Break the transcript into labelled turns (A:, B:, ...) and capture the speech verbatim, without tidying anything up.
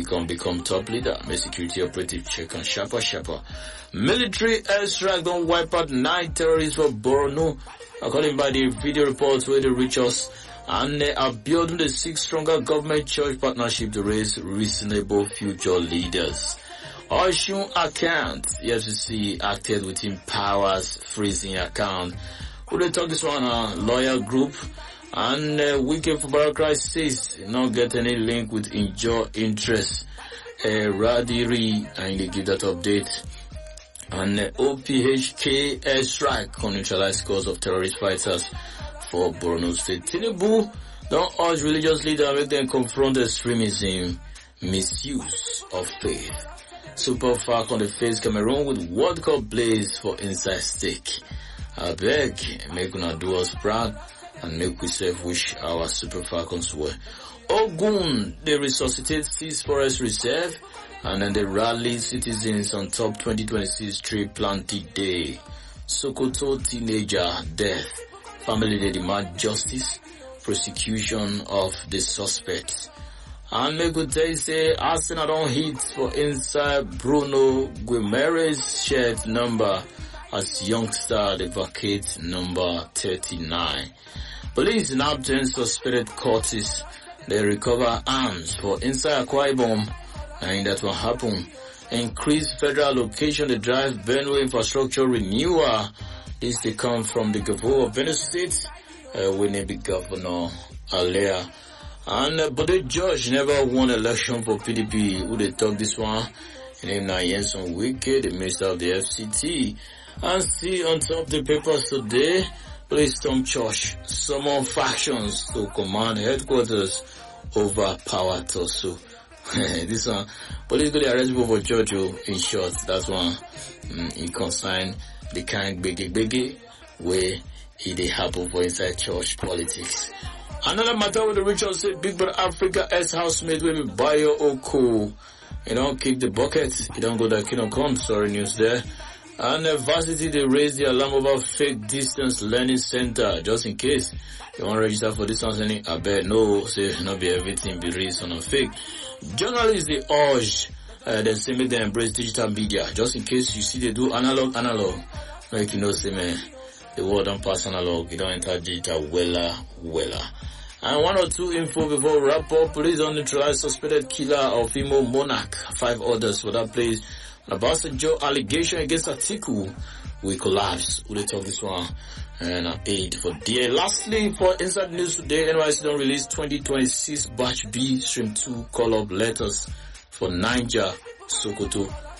A: become become top leader. My security operative check on sharper sharper. Military airstrike don't wipe out nine terrorists for Borno. According by the video reports where they reach us, and they are building the six stronger government church partnership to raise reasonable future leaders. Oshun account, E F C C acted within powers freezing account. Who they talk this one, uh, lawyer group, and uh, Weekend for Barakrai says not get any link with injure interest. Uh, Radiri, and they give that update. And uh, O P H K airstrike on neutralized cause of terrorist fighters for Borno State. Tinubu don't urge religious leaders make them confront extremism, misuse of faith. Super Falcon the face Cameroon with World Cup blaze for inside stake. I beg, make una do us proud and make we self wish our Super Falcons well. Ogun, they resuscitate Seas Forest Reserve and then they rally citizens on top twenty twenty-six tree planting day. Sokoto teenager death. Family they demand justice, prosecution of the suspects. And make we tell you say Arsenal don't hit for inside Bruno Guimaraes shared number as youngster they vacate number thirty-nine. Police now obtain suspected Curtis. They recover arms for inside Akwa Ibom, and that will happen. Increased federal allocation to drive Benue infrastructure renewal. This they come from the governor of Benue State, uh, when they be Governor Alea. And uh, but the judge never won election for P D P. Who they talk this one? His name now Yenson Wike, the minister of the F C T. And see on top the papers today, police storm church, summon factions to command headquarters over power torso. This one, police go to arrest people for church, in short, that's one, mm, it concern the kind biggie biggie where it they happen for inside church politics. Another matter with the Richard said Big Brother Africa ex-housemate will be Bayo Oko. You don't kick the bucket, you don't go that Kingdom Come, sorry news there. And the varsity, they raised the alarm over fake distance learning center, just in case you want to register for distance learning. I bet no, say not be everything be reason or fake. Journalists, they urge, uh, they say make them embrace digital media, just in case you see they do analog, analog. Like you know, say man, the world don't pass analog, you don't enter digital, wella, wella. And one or two info before we wrap up. Police on neutralized suspected killer of Imo Monarch. Five orders for that place. Obasanjo allegation against Atiku will collapse. Will they talk this one? And uh, aid for D A. Lastly, for inside news today, N Y C don't release twenty twenty-six batch B stream two call up letters for Niger, Sokoto,